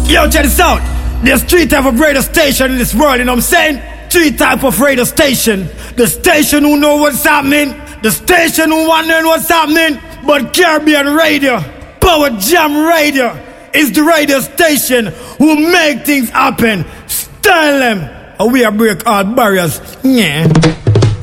Yo, check this out. There's three types of radio station in this world, you know what I'm saying? Three types of radio station. The station who know what's happening, the station who wondering what's happening, but Caribbean Radio, Power Jam Radio, is the radio station who make things happen. Style them, and we are break all barriers. Yeah.